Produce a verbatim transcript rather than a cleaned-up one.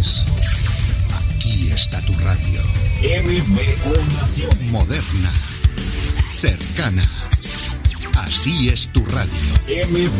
Naciones. Aquí está tu radio. M B O Naciones. Moderna. Cercana. Así es tu radio. M